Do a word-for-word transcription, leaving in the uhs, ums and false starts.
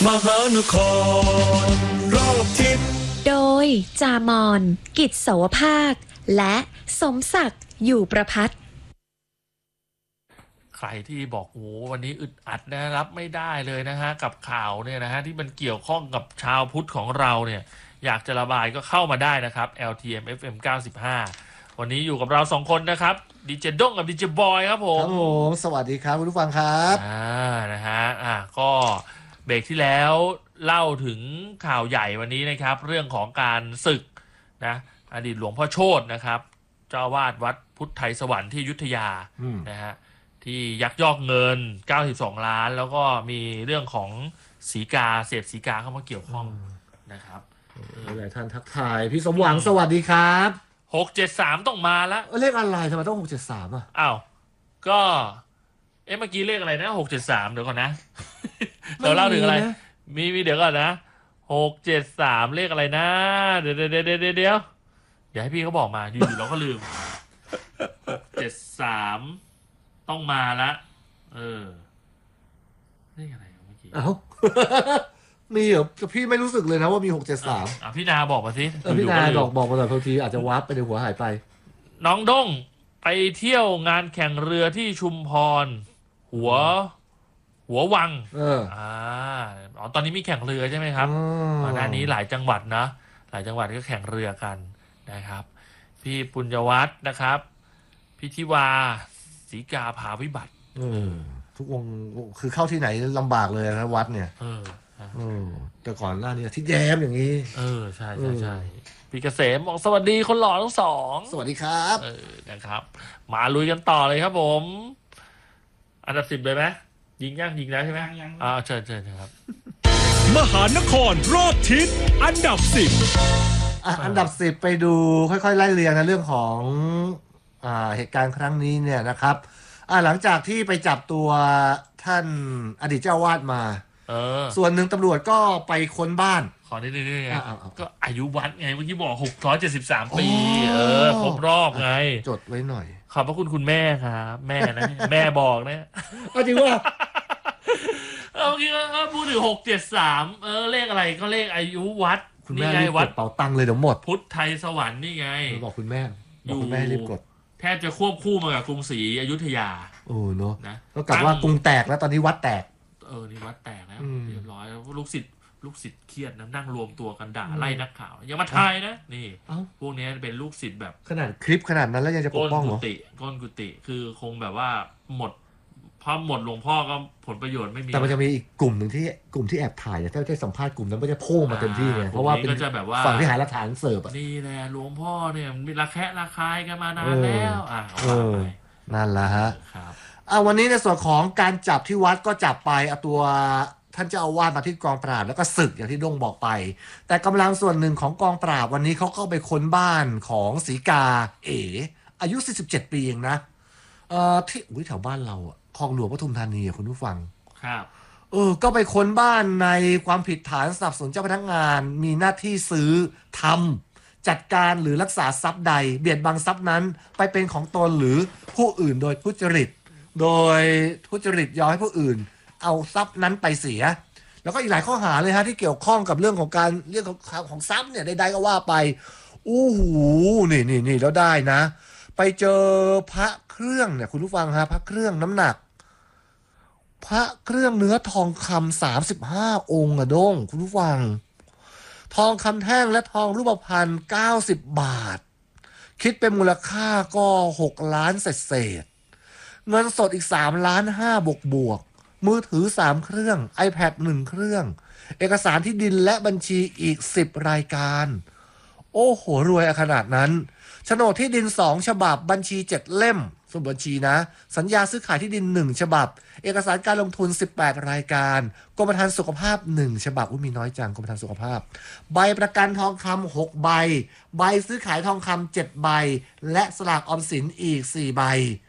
มหานครรอบทิศโดยจามอนกิจเสาวภาคและสมศักดิ์อยู่ประภัตใครที่บอกโอ้วันนี้อึดอัดนะรับไม่ได้เลยนะฮะกับข่าวเนี่ยนะฮะที่มันเกี่ยวข้องกับชาวพุทธของเราเนี่ยอยากจะระบายก็เข้ามาได้นะครับ แอล ที เอ็ม เอฟ เอ็ม เก้าสิบห้า วันนี้อยู่กับเราสองคนนะครับดีเจด้งกับดีเจบอยครับผมครับผมสวัสดีครับคุณผู้ฟังครับอ่านะฮะอ่าก็เบรกที่แล้วเล่าถึงข่าวใหญ่วันนี้นะครับเรื่องของการศึกนะอดีตหลวงพ่อโชตินะครับเจ้าอาวาสวัดพุทธไทยสวรรค์ที่อยุธยานะฮะที่ยักยอกเงินเก้าสิบสองล้านแล้วก็มีเรื่องของสีกาเสพสีกาเข้ามาเกี่ยวข้องนะครับหลายท่านทักทายพี่สมหวังสวัสดีครับหกเจ็ดสามต้องมาแล้วเลขอะไรทำไมต้องหกเจ็ดสามอ่ะอ้าวก็เอ๊ะเมื่อกี้เลขอะไรนะหกเจ็ดสามเดี๋ยวก่อนนะเราเล่าถึงอะไรมีมีเดี๋ยวก่อนนะหกเจ็ดสามเลขอะไรนะเดี๋ยวเดี๋ยวเดี๋ยวเดี๋ยวเดี๋ยวเดี๋ยวให้พี่เขาบอกมาอยู่ๆเราก็ลืมหกเจ็ดสามต้องมาละเออเลขอะไรเมื่อกี้เอ้ามีเหรอพี่ไม่รู้สึกเลยนะว่ามีหกเจ็ดสามอ่ะพี่นาบอกมาสิพี่นาบอกบอกมาหน่อยบางทีอาจจะวาร์ปไปในหัวหายไปน้องด้งไปเที่ยวงานแข่งเรือที่ชุมพรหัวหัววังเอออ่าอ๋อตอนนี้มีแข่งเรือใช่ไหมครับก่อนหน้านี้หลายจังหวัดนะหลายจังหวัดก็แข่งเรือกันนะครับพี่ปุญญวัฒน์นะครับพิธิวาศรีกาภาวิบัติเออทุกวงคือเข้าที่ไหนลำบากเลยนะวัดเนี่ยเออเออแต่ก่อนหน้านี้ที่แย้มอย่างนี้เออใช่ใช่ใช่พี่เกษมบอกสวัสดีคนหล่อทั้งสองสวัสดีครับเออนะครับมาลุยกันต่อเลยครับผมอันดับสิบเลยไหมยิงย่างยิงแล้วใช่ไหมยังอ่าเชิญเชิญครับมหานครรอบทิศอันดับสิบอ่ะอันดับสิบไปดูค่อยๆไล่เรียงนะเรื่องของอ่าเหตุการณ์ครั้งนี้เนี่ยนะครับอ่าหลังจากที่ไปจับตัวท่านอดีตเจ้าวาดมาเออส่วนหนึ่งตำรวจก็ไปค้นบ้านขอนิดนึงไงก็อายุวัดไงเมื่อกี้บอกหกร้อยเจ็ดสิบสามปีเออครบรอบไงจดไว้หน่อยขอบพระคุณคุณแม่ครับแม่นะแม่บอกนะเอาจริงว่าเมื่อกี้ก็พูดถึงหกเจ็ดสามเออเลขอะไรก็เลขอายุวัดคุณแม่รีบกดเป๋าตังค์เลยเดี๋ยวหมดพุทธไทยสวรรค์นี่ไงบอกคุณแม่บอกคุณแม่รีบกดแทบจะควบคู่มากับกรุงศรีอยุธยาโอ้เนาะนะก็กลับว่ากรุงแตกแล้วตอนนี้วัดแตกเออนี่วัดแตกแล้วเรียบร้อยแล้วลูกศิษย์ลูกศิษย์เครียดนะนั่งรวมตัวกันด่าไล่นักข่าวอย่ามาทายนะนี่พวกนี้เป็นลูกศิษย์แบบขนาดคลิปขนาดนั้นแล้วยังจะปกป้องเหรอก้นกุฏิก้นกุฏิคือคงแบบว่าหมดพอหมดหลวงพ่อก็ผลประโยชน์ไม่มีแต่มันจะมีอีกกลุ่มหนึ่งที่กลุ่มที่แอบถ่ายถ้าได้สัมภาษณ์กลุ่มนั้นก็จะโพ่งมาเต็มที่ไงเพราะว่าเป็นฝั่งที่หาหลักฐานเสิร์ฟนี่แหละหลวงพ่อเนี่ยมีระแคะระคายกันมานานแล้วอ่ะนั่นแหละฮะอ่าวันนี้ในส่วนของการจับที่วัดก็จับไปเอาตัวท่านเจ้าอาวาสมาที่กองปราบแล้วก็ศึกอย่างที่ด้งบอกไปแต่กำลังส่วนหนึ่งของกองปราบวันนี้เขาเข้าไปค้นบ้านของศรีกาเอ๋อายุสี่สิบเจ็ดปีเองนะเอ่อที่อุ้ยแถวบ้านเราอะคลองหลวงปทุมธานีคุณผู้ฟังครับเออก็ไปค้นบ้านในความผิดฐานสนับสนุนเจ้าพนักงานมีหน้าที่ซื้อทำจัดการหรือรักษาทรัพย์ใดเบียดบังทรัพย์นั้นไปเป็นของตนหรือผู้อื่นโดยทุจริตโดยทุจริตยอมให้ผู้อื่นเอาทรัพย์นั้นไปเสียแล้วก็อีกหลายข้อหาเลยฮะที่เกี่ยวข้องกับเรื่องของการเรื่องของของทรัพย์เนี่ยใดๆก็ว่าไปอู้หูนี่นี่นี่แล้วได้นะไปเจอพระเครื่องเนี่ยคุณผู้ฟังฮะพระเครื่องน้ำหนักพระเครื่องเนื้อทองคำสามสิบห้าองค์อะด้งคุณผู้ฟังทองคำแท่งและทองรูปพรรณเก้าสิบบาทคิดเป็นมูลค่าก็หกล้านเศษเงินสดอีกสามล้านห้าบวกบวกมือถือสามเครื่อง iPad หนึ่งเครื่องเอกสารที่ดินและบัญชีอีกสิบรายการโอ้โหรวยขนาดนั้นโฉนดที่ดินสองฉบับบัญชีเจ็ดเล่มสมุดบัญชีนะสัญญาซื้อขายที่ดินหนึ่งฉบับเอกสารการลงทุนสิบแปดรายการกรมธรรม์สุขภาพหนึ่งฉบับอุ้ยมีน้อยจังกรมธรรม์สุขภาพใบประกันทองคำหกใบใบซื้อขายทองคำเจ็ดใบและสลากออมสินอีกสี่ใบ